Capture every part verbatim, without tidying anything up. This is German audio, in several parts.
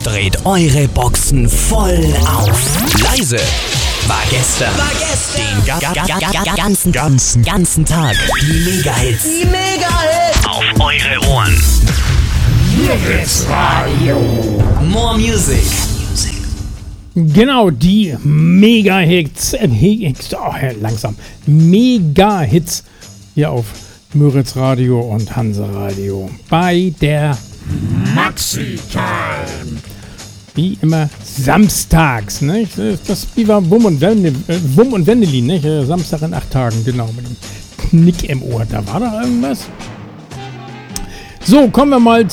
Dreht eure Boxen voll auf. Leise war gestern. War gestern. Den ga ga ga ga ga ganzen, ganzen, ganzen Tag. Die Mega-Hits. Die Mega-Hits. Auf eure Ohren. Hits Radio. More Music. Genau, die Mega-Hits. Äh, Hits oh, langsam. Mega-Hits hier auf Müritz Radio und Hansa Radio. Bei der Maxi-Time. Wie immer samstags, ne? Das wie war Wum und, Wende, äh, Wum und Wendelin, ne? Samstag in acht Tagen, genau, mit dem Knick im Ohr. Da war doch irgendwas. So, kommen wir mal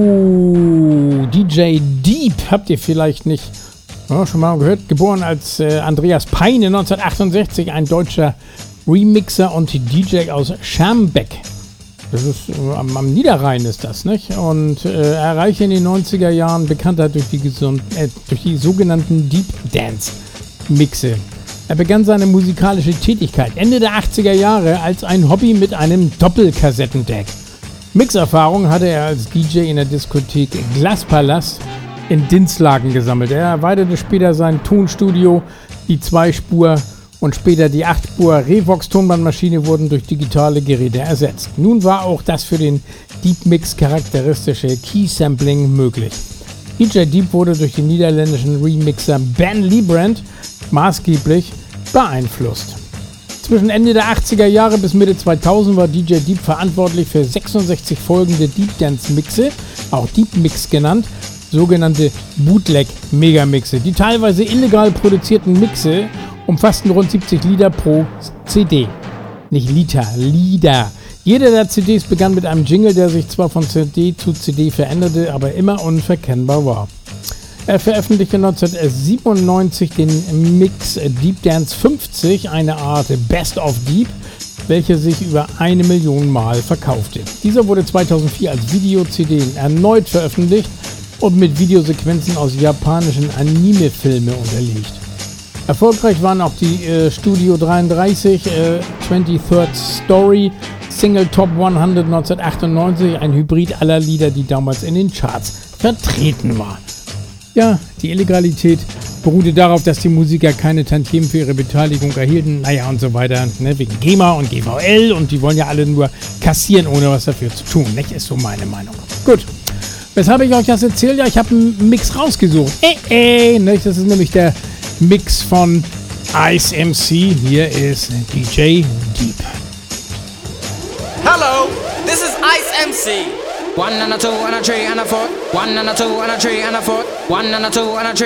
zu D J Deep. Habt ihr vielleicht nicht ja, schon mal gehört? Geboren als äh, Andreas Peine neunzehnhundertachtundsechzig, ein deutscher Remixer und D J aus Schermbeck. Das ist äh, am, am Niederrhein ist das, nicht? Und äh, er erreichte in den neunziger Jahren Bekanntheit durch die, gesund, äh, durch die sogenannten Deep Dance Mixe. Er begann seine musikalische Tätigkeit Ende der achtziger Jahre als ein Hobby mit einem Doppelkassettendeck. Mixerfahrung hatte er als D J in der Diskothek Glaspalast in Dinslaken gesammelt. Er erweiterte später sein Tonstudio, die Zweispur und später die acht-Spur Revox-Tonbandmaschine wurden durch digitale Geräte ersetzt. Nun war auch das für den Deep Mix charakteristische Key-Sampling möglich. D J Deep wurde durch den niederländischen Remixer Ben Liebrand maßgeblich beeinflusst. Zwischen Ende der achtziger Jahre bis Mitte zweitausend war D J Deep verantwortlich für sechsundsechzig folgende Deep Dance Mixe, auch Deep Mix genannt, sogenannte Bootleg Megamixe. Die teilweise illegal produzierten Mixe umfassten rund siebzig Lieder pro C D. Nicht Liter, Lieder. Jede der C Ds begann mit einem Jingle, der sich zwar von C D zu C D veränderte, aber immer unverkennbar war. Er veröffentlichte neunzehnhundertsiebenundneunzig den Mix Deep Dance fünfzig, eine Art Best of Deep, welcher sich über eine Million Mal verkaufte. Dieser wurde zweitausendvier als Video-C D erneut veröffentlicht und mit Videosequenzen aus japanischen Anime-Filmen unterlegt. Erfolgreich waren auch die äh, Studio dreiunddreißig, äh, twenty-third Story, Single Top hundert neunzehnhundertachtundneunzig, ein Hybrid aller Lieder, die damals in den Charts vertreten war. Ja, die Illegalität beruhte darauf, dass die Musiker keine Tantiemen für ihre Beteiligung erhielten, naja und so weiter, ne, wegen GEMA und G V L und die wollen ja alle nur kassieren, ohne was dafür zu tun, nicht? Ist so meine Meinung. Gut, weshalb ich euch das erzähle? Ja, ich habe einen Mix rausgesucht. Ey, ey, nicht? Das ist nämlich der Mix von Ice M C. Hier ist D J Deep. Hello, this is Ice M C. One and a two and a three and a four. One and a two and a three and a four. One and a two and a three.